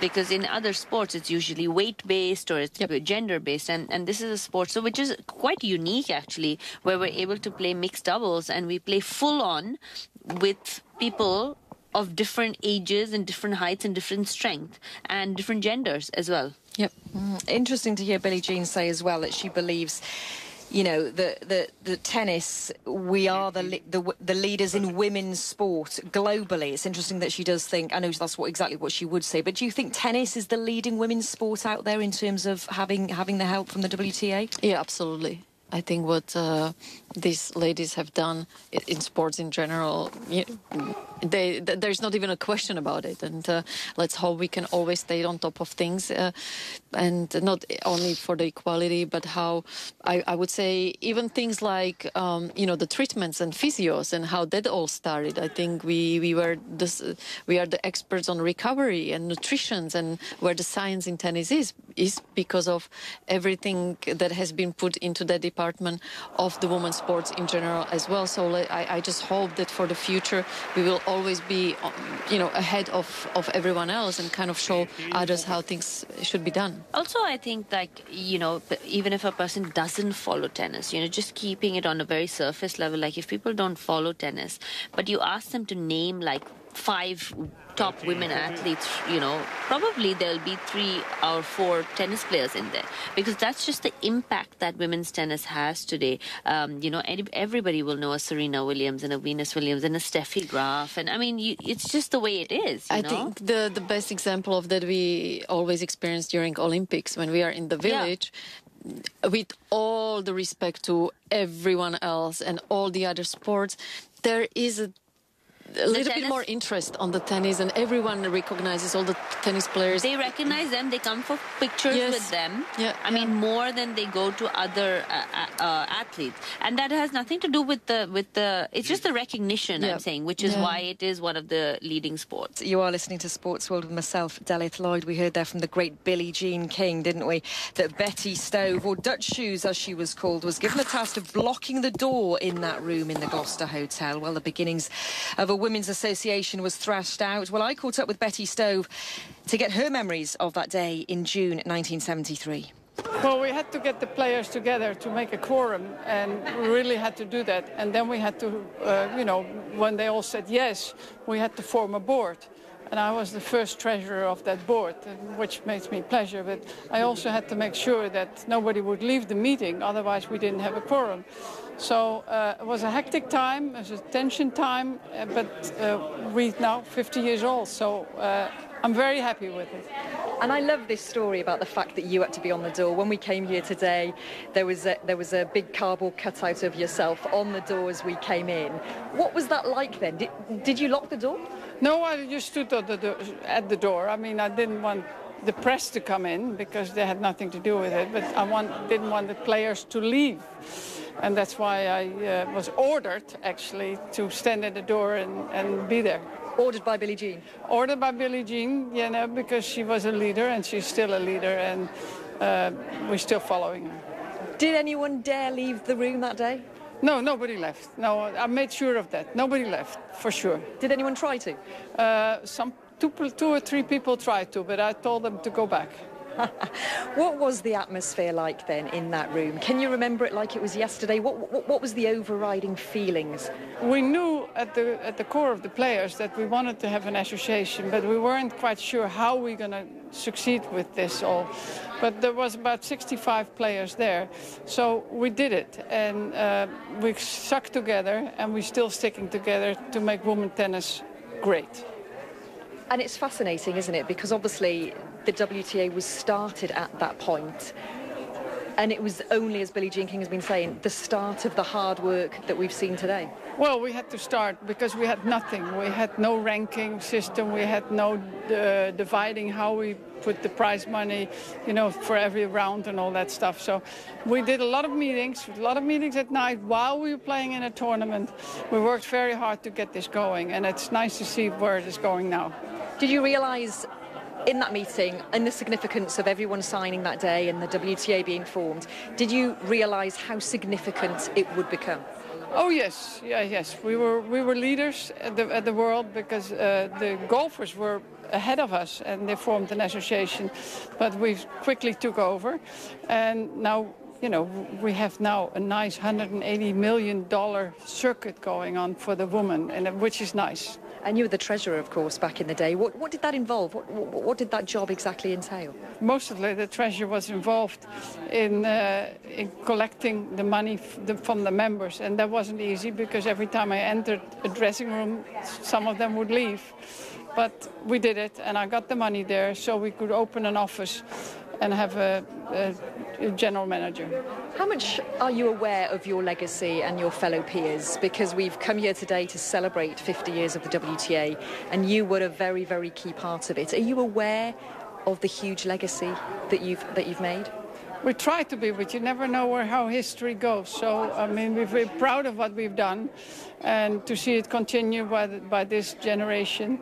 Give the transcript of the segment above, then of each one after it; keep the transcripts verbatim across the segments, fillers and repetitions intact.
because in other sports it's usually weight-based or it's Yep. gender-based, and, and this is a sport so which is quite unique actually, where we're able to play mixed doubles and we play full-on with people of different ages and different heights and different strength and different genders as well. Yep. Mm, interesting to hear Billie Jean say as well that she believes, you know, the the, the tennis, we are the, li- the the leaders in women's sport globally. It's interesting that she does think, I know that's what exactly what she would say, but do you think tennis is the leading women's sport out there in terms of having having the help from the W T A? Yeah, absolutely. I think what uh, these ladies have done in, in sports in general, you, they, th there's not even a question about it. And uh, let's hope we can always stay on top of things, uh, and not only for the equality, but how I, I would say even things like um, you know, the treatments and physios and how that all started. I think we we were this, uh, we are the experts on recovery and nutrition, and where the science in tennis is is because of everything that has been put into that department of the women's sports in general as well. So I, I just hope that for the future we will always be, you know, ahead of, of everyone else and kind of show others how things should be done. Also, I think, like, you know, even if a person doesn't follow tennis, you know, just keeping it on a very surface level, like if people don't follow tennis, but you ask them to name like five top women athletes, you know, probably there'll be three or four tennis players in there, because that's just the impact that women's tennis has today. Um, you know, everybody will know a Serena Williams and a Venus Williams and a Steffi Graf, and I mean, you, it's just the way it is. You I know? think the the best example of that we always experience during Olympics, when we are in the village. Yeah. With all the respect to everyone else and all the other sports, there is a a little bit more interest on the tennis, and everyone recognizes all the tennis players. They recognize them, they come for pictures yes. with them. Yeah. I mean, more than they go to other uh, uh, athletes. And that has nothing to do with the, with the it's just the recognition, yeah. I'm saying, which is yeah. why it is one of the leading sports. You are listening to Sports World with myself, Delith Lloyd. We heard there from the great Billie Jean King, didn't we, that Betty Stove, or Dutch Shoes as she was called, was given the task of blocking the door in that room in the Gloucester Hotel. Well, the beginnings of a women's association was thrashed out. Well, I caught up with Betty Stove to get her memories of that day in June nineteen seventy-three. Well, we had to get the players together to make a quorum, and we really had to do that. And then we had to, uh, you know, when they all said yes, we had to form a board. And I was the first treasurer of that board, which makes me pleasure. But I also had to make sure that nobody would leave the meeting, otherwise we didn't have a quorum. So uh, it was a hectic time, it was a tension time, uh, but uh, we're now fifty years old, so uh, I'm very happy with it. And I love this story about the fact that you had to be on the door. When we came here today, there was a, there was a big cardboard cutout of yourself on the door as we came in. What was that like then? Did, did you lock the door? No, I just stood at the, door, at the door. I mean, I didn't want the press to come in because they had nothing to do with it, but I want, didn't want the players to leave. And that's why I uh, was ordered, actually, to stand at the door and, and be there. Ordered by Billie Jean? Ordered by Billie Jean, you know, because she was a leader and she's still a leader, and uh, we're still following her. Did anyone dare leave the room that day? No, nobody left. No, I made sure of that. Nobody left, for sure. Did anyone try to? Uh, some two, two or three people tried to, but I told them to go back. What was the atmosphere like then in that room? Can you remember it like it was yesterday? What, what, what was the overriding feelings? We knew at the, at the core of the players that we wanted to have an association, but we weren't quite sure how we were going to succeed with this all. But there was about sixty-five players there, so we did it, and uh, we stuck together, and we're still sticking together to make women's tennis great. And it's fascinating, isn't it? Because obviously the W T A was started at that point, and it was only, as Billie Jean King has been saying, the start of the hard work that we've seen today. Well, we had to start because we had nothing. We had no ranking system. We had no uh, dividing how we put the prize money, you know, for every round and all that stuff. So we did a lot of meetings, a lot of meetings at night while we were playing in a tournament. We worked very hard to get this going, and it's nice to see where it is going now. Did you realise in that meeting, and the significance of everyone signing that day and the W T A being formed, did you realise how significant it would become? Oh yes, yeah, yes. We were we were leaders at the at the world because uh, the golfers were ahead of us, and they formed an association, but we quickly took over, and now, you know, we have now a nice one hundred eighty million dollars circuit going on for the women, and which is nice. And you were the treasurer, of course, back in the day. What, what did that involve? What, what, what did that job exactly entail? Mostly the treasurer was involved in, uh, in collecting the money f the, from the members, and that wasn't easy because every time I entered a dressing room, some of them would leave. But we did it, and I got the money there so we could open an office and have a, a, a general manager. How much are you aware of your legacy and your fellow peers? Because we've come here today to celebrate fifty years of the W T A, and you were a very, very key part of it. Are you aware of the huge legacy that you've, that you've made? We try to be, but you never know where how history goes. So, I mean, we're very proud of what we've done, and to see it continue by, the, by this generation,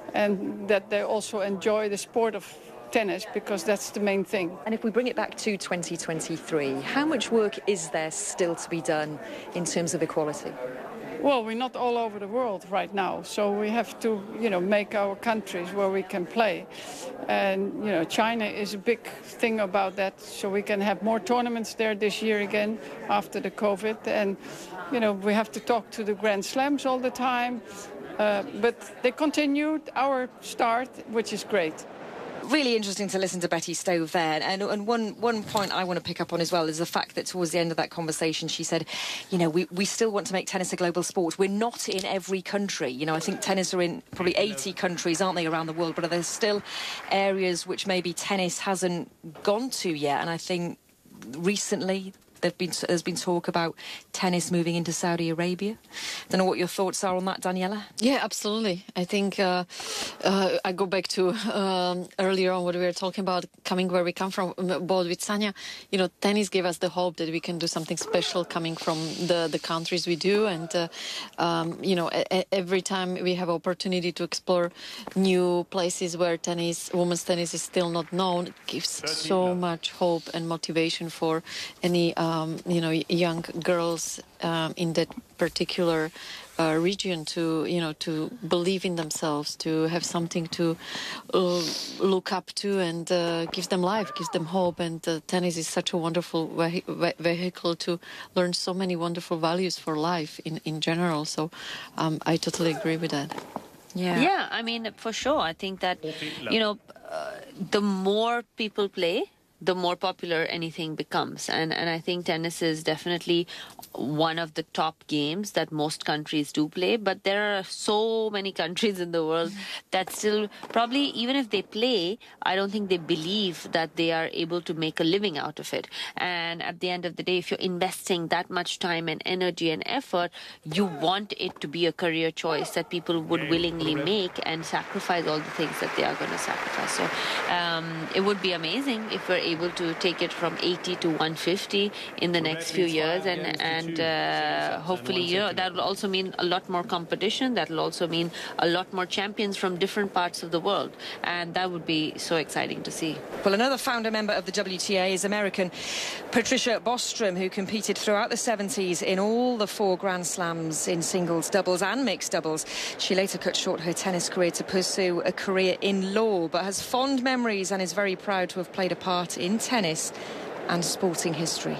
and that they also enjoy the sport of tennis, because that's the main thing. And if we bring it back to twenty twenty-three, how much work is there still to be done in terms of equality? Well, we're not all over the world right now, so we have to, you know, make our countries where we can play. And, you know, China is a big thing about that, so we can have more tournaments there this year again after the COVID. And, you know, we have to talk to the Grand Slams all the time. Uh, but they continued our start, which is great. Really interesting to listen to Betty Stove there. And, and one, one point I want to pick up on as well is the fact that towards the end of that conversation, she said, you know, we, we still want to make tennis a global sport. We're not in every country. You know, I think tennis are in probably eighty countries, aren't they, around the world? But are there still areas which maybe tennis hasn't gone to yet? And I think recently there've been, there's been talk about tennis moving into Saudi Arabia. Don't know what your thoughts are on that, Daniela? Yeah, absolutely. I think uh, uh, I go back to um, earlier on what we were talking about, coming where we come from, both with Sanja. You know, tennis gave us the hope that we can do something special coming from the, the countries we do. And, uh, um, you know, a, a, every time we have opportunity to explore new places where tennis, women's tennis is still not known, it gives so much hope and motivation for any Um, you know, young girls um, in that particular uh, region to, you know, to believe in themselves, to have something to uh, look up to, and uh, gives them life, gives them hope. And uh, tennis is such a wonderful ve ve vehicle to learn so many wonderful values for life in, in general. So um, I totally agree with that. Yeah. Yeah, I mean, for sure. I think that, you know, uh, the more people play, the more popular anything becomes. And, and I think tennis is definitely one of the top games that most countries do play. But there are so many countries in the world that still probably, even if they play, I don't think they believe that they are able to make a living out of it. And at the end of the day, if you're investing that much time and energy and effort, you want it to be a career choice that people would willingly make and sacrifice all the things that they are going to sacrifice. So um, it would be amazing if we're able to take it from eighty to one fifty in the next few years, and and uh, hopefully, you know, that will also mean a lot more competition. That will also mean a lot more champions from different parts of the world, and that would be so exciting to see. Well, another founder member of the W T A is American Patricia Bostrom, who competed throughout the seventies in all the four Grand Slams in singles, doubles and mixed doubles. She later cut short her tennis career to pursue a career in law, but has fond memories and is very proud to have played a part in tennis and sporting history.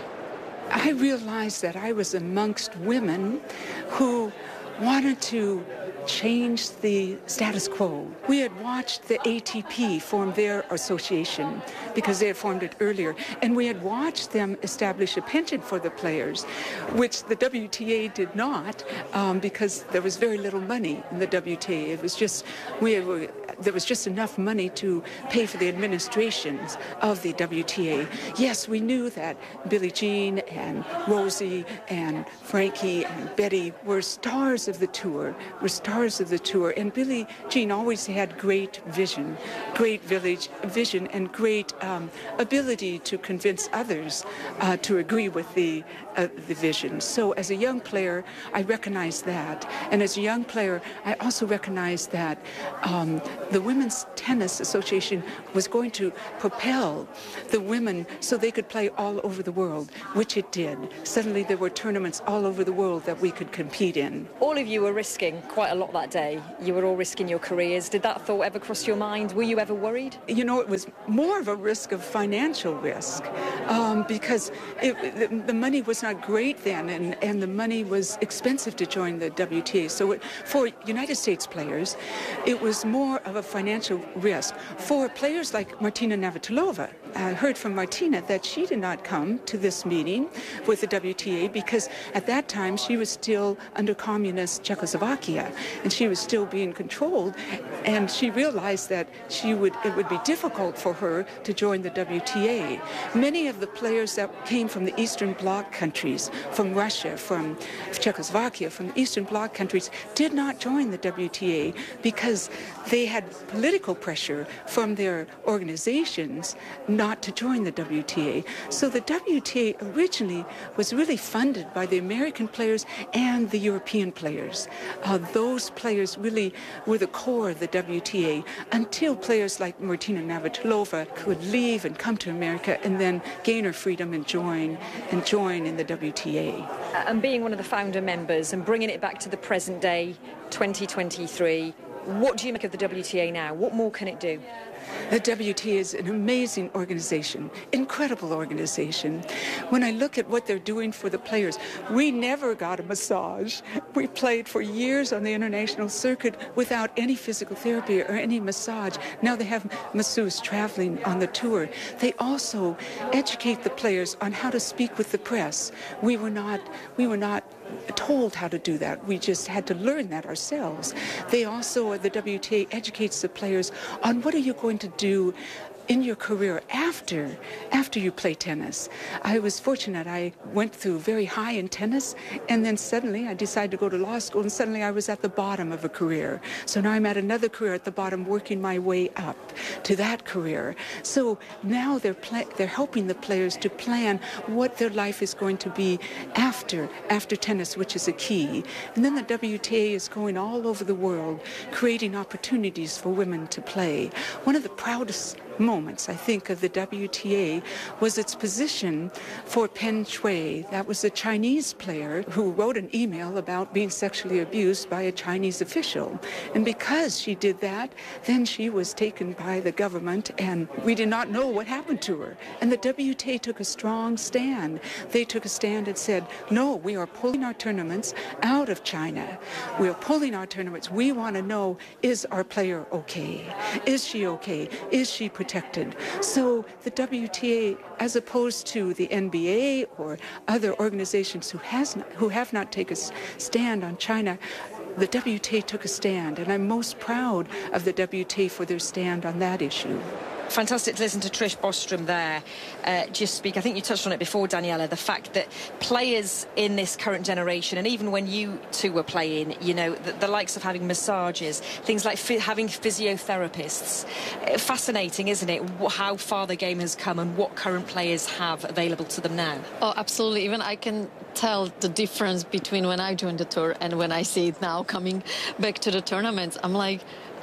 I realized that I was amongst women who wanted to change the status quo. We had watched the A T P form their association because they had formed it earlier, and we had watched them establish a pension for the players, which the W T A did not, um, because there was very little money in the W T A. It was just, we were, there was just enough money to pay for the administrations of the W T A. Yes, we knew that Billie Jean and Rosie and Frankie and Betty were stars of the tour, were stars of the tour, and Billie Jean always had great vision, great village vision, and great um, ability to convince others uh, to agree with the uh, the vision. So, as a young player, I recognized that, and as a young player, I also recognized that um, the Women's Tennis Association was going to propel the women so they could play all over the world, which it did. Suddenly, there were tournaments all over the world that we could compete in. All of you were risking quite a lot lot that day. You were all risking your careers. Did that thought ever cross your mind? Were you ever worried? You know, it was more of a risk of financial risk um, because it, the, the money was not great then, and, and the money was expensive to join the W T A. So it, for United States players, it was more of a financial risk. For players like Martina Navratilova, I heard from Martina that she did not come to this meeting with the W T A because at that time she was still under communist Czechoslovakia and she was still being controlled, and she realized that she would it would be difficult for her to join the W T A. Many of the players that came from the Eastern Bloc countries, from Russia, from Czechoslovakia, from the Eastern Bloc countries, did not join the W T A because they had political pressure from their organizations not to join the W T A. So the W T A originally was really funded by the American players and the European players. Uh, those players really were the core of the W T A until players like Martina Navratilova could leave and come to America and then gain her freedom and join and join in the W T A. Uh, and being one of the founder members and bringing it back to the present day, twenty twenty-three, what do you make of the W T A now? What more can it do? The W T A is an amazing organization, incredible organization. When I look at what they're doing for the players, we never got a massage. We played for years on the international circuit without any physical therapy or any massage. Now they have masseuses traveling on the tour. They also educate the players on how to speak with the press. We were not, we were not told how to do that. We just had to learn that ourselves. They also, the W T A educates the players on what are you going to do in your career after after you play tennis. I was fortunate. I went through very high in tennis, and then suddenly I decided to go to law school, and suddenly I was at the bottom of a career. So now I'm at another career at the bottom, working my way up to that career. So now they're pla- they're helping the players to plan what their life is going to be after after tennis, which is a key. And then the W T A is going all over the world, creating opportunities for women to play. One of the proudest moments, I think, of the W T A was its position for Peng Shuai. That was a Chinese player who wrote an email about being sexually abused by a Chinese official. And because she did that, then she was taken by the government, and we did not know what happened to her. And the W T A took a strong stand. They took a stand and said, no, we are pulling our tournaments out of China. We are pulling our tournaments. We want to know, is our player okay? Is she okay? Is she protected? Protected. So the W T A, as opposed to the N B A or other organizations who has not, who have not taken a stand on China, the W T A took a stand, and I'm most proud of the W T A for their stand on that issue. Fantastic to listen to Trish Bostrom there uh, just speak. I think you touched on it before, Daniela, the fact that players in this current generation, and even when you two were playing, you know, the, the likes of having massages, things like fi- having physiotherapists. Uh, fascinating, isn't it, how far the game has come and what current players have available to them now? Oh, absolutely. Even I can tell the difference between when I joined the tour and when I see it now coming back to the tournaments. I'm like,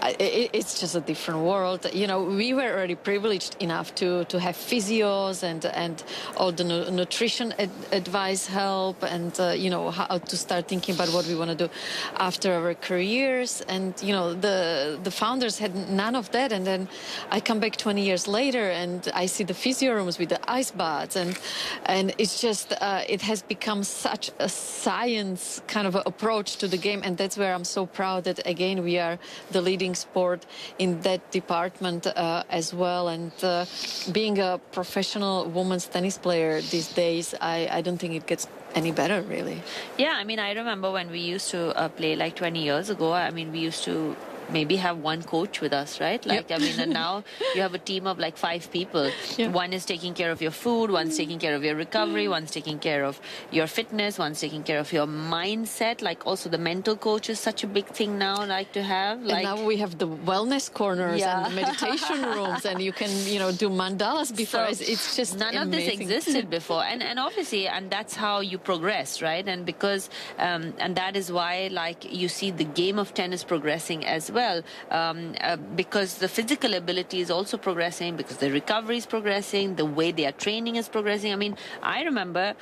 it's just a different world. You know, we were already privileged enough to, to have physios and and all the nu- nutrition ad- advice help, and uh, you know, how to start thinking about what we want to do after our careers. And you know, the the founders had none of that. And then I come back twenty years later and I see the physio rooms with the ice baths, and and it's just uh, it has become such a science kind of approach to the game. And that's where I'm so proud that again we are the leading sport in that department uh, as well. And uh, being a professional women's tennis player these days, I, I don't think it gets any better, really. Yeah, I mean, I remember when we used to uh, play like twenty years ago, I mean, we used to maybe have one coach with us, right? Like, yep. I mean, and now you have a team of like five people. Yep. One is taking care of your food, one's taking care of your recovery, one's taking care of your fitness, one's taking care of your mindset. Like, also the mental coach is such a big thing now, like to have. Like, and now we have the wellness corners yeah. and meditation rooms, and you can, you know, do mandalas before. So it's, it's just none amazing. of this existed before, and and obviously, and that's how you progress, right? And because, um, and that is why, like, you see the game of tennis progressing as well, um, uh, because the physical ability is also progressing, because the recovery is progressing, the way they are training is progressing. I mean, I remember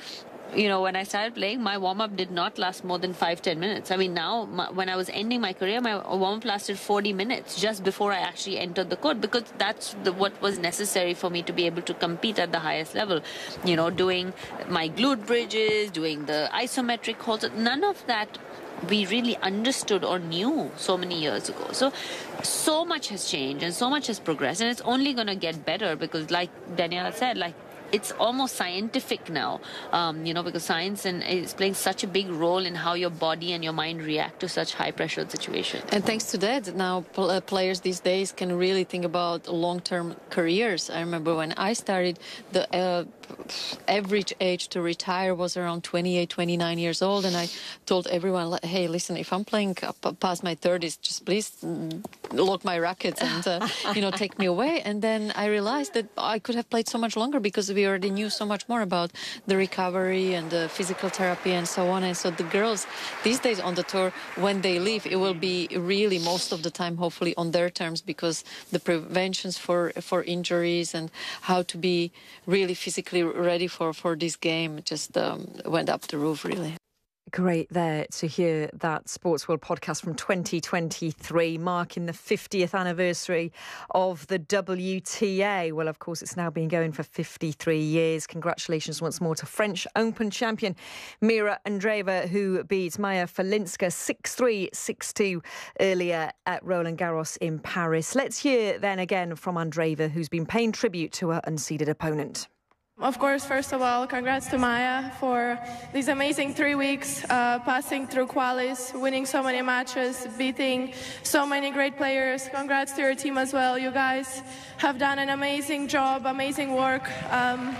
you know, when I started playing, my warm-up did not last more than five, ten minutes. I mean, now, my, when I was ending my career, my warm-up lasted forty minutes just before I actually entered the court, because that's the, what was necessary for me to be able to compete at the highest level. You know, doing my glute bridges, doing the isometric holds, none of that we really understood or knew so many years ago. So, so much has changed and so much has progressed, and it's only going to get better because, like Daniela said, like, it's almost scientific now, um, you know, because science and is playing such a big role in how your body and your mind react to such high-pressured situations. And thanks to that, now pl- uh, players these days can really think about long-term careers. I remember when I started, the uh, average age to retire was around twenty-eight, twenty-nine years old, and I told everyone, hey, listen, if I'm playing past my thirties, just please lock my rackets and, uh, you know, take me away. And then I realized that I could have played so much longer because we already knew so much more about the recovery and the physical therapy and so on. And so the girls these days on the tour, when they leave, it will be really most of the time, hopefully, on their terms, because the preventions for, for injuries and how to be really physically ready for, for this game just um, went up the roof, really. Great there to hear that Sports World podcast from twenty twenty-three, marking the fiftieth anniversary of the W T A. Well, of course, it's now been going for fifty-three years. Congratulations once more to French Open champion Mira Andreeva, who beat Maya Falinska six three, six two earlier at Roland Garros in Paris. Let's hear then again from Andreeva, who's been paying tribute to her unseeded opponent. Of course, first of all, congrats to Maya for these amazing three weeks, uh, passing through qualis, winning so many matches, beating so many great players. Congrats to your team as well. You guys have done an amazing job, amazing work. Um,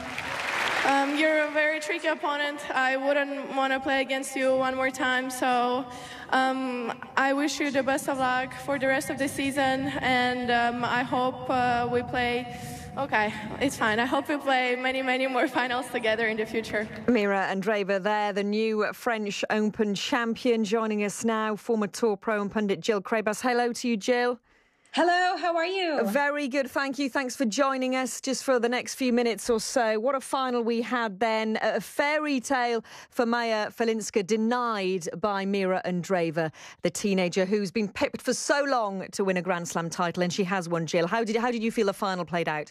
um, you're a very tricky opponent. I wouldn't want to play against you one more time. So um, I wish you the best of luck for the rest of the season, and um, I hope uh, we play... Okay, it's fine. I hope we play many, many more finals together in the future. Mira Andreeva there, the new French Open champion. Joining us now, former Tour pro and pundit Jill Craybas. Hello to you, Jill. Hello, how are you? Very good, thank you. Thanks for joining us just for the next few minutes or so. What a final we had then. A fairy tale for Maya Falinska, denied by Mira Andreeva, the teenager who's been pipped for so long to win a Grand Slam title, and she has won, Jill. How did, how did you feel the final played out?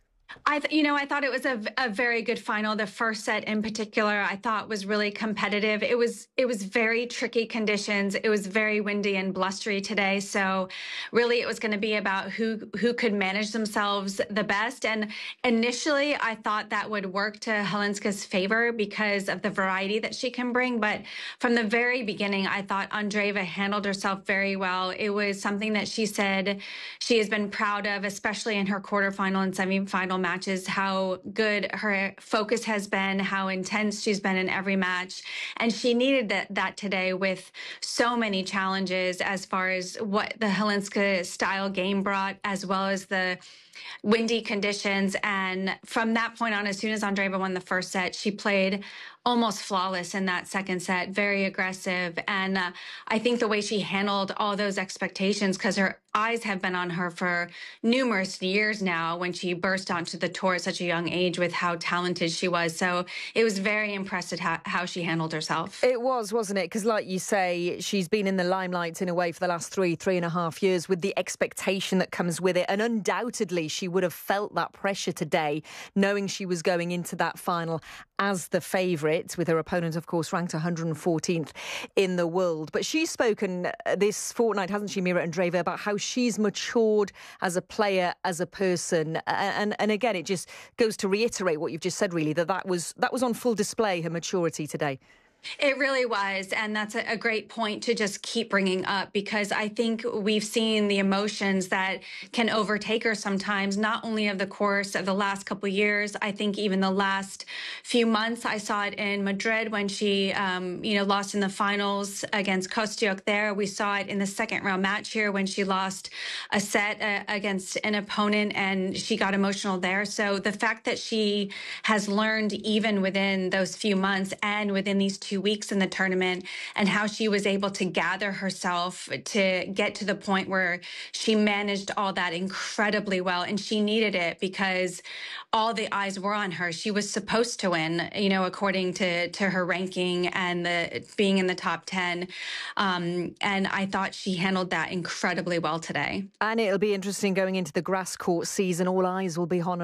I, th- you know, I thought it was a, a very good final. The first set in particular, I thought was really competitive. It was, it was very tricky conditions. It was very windy and blustery today. So really it was going to be about who, who could manage themselves the best. And initially I thought that would work to Halinska's favor because of the variety that she can bring. But from the very beginning, I thought Andreeva handled herself very well. It was something that she said she has been proud of, especially in her quarterfinal and semifinal matches, how good her focus has been, how intense she's been in every match. And she needed that, that today with so many challenges as far as what the Halinska style game brought, as well as the windy conditions. And from that point on, as soon as Andreeva won the first set, she played almost flawless in that second set, very aggressive. And uh, I think the way she handled all those expectations, because her eyes have been on her for numerous years now when she burst onto the tour at such a young age with how talented she was. So it was very impressive how, how she handled herself. It was, wasn't it? Because like you say, she's been in the limelight in a way for the last three, three and a half years with the expectation that comes with it. And undoubtedly, she would have felt that pressure today, knowing she was going into that final as the favourite, with her opponent, of course, ranked one hundred fourteenth in the world. But she's spoken this fortnight, hasn't she, Mira Andreeva, about how she's matured as a player, as a person. And, and again, it just goes to reiterate what you've just said, really, that that was, that was on full display, her maturity today. It really was. And that's a, a great point to just keep bringing up, because I think we've seen the emotions that can overtake her sometimes, not only of the course of the last couple of years. I think even the last few months, I saw it in Madrid when she, um, you know, lost in the finals against Kostyuk there. We saw it in the second round match here when she lost a set uh, against an opponent and she got emotional there. So the fact that she has learned even within those few months and within these two two weeks in the tournament and how she was able to gather herself to get to the point where she managed all that incredibly well. And she needed it because all the eyes were on her. She was supposed to win, you know, according to, to her ranking and the being in the top ten. Um, and I thought she handled that incredibly well today. And it'll be interesting going into the grass court season. All eyes will be on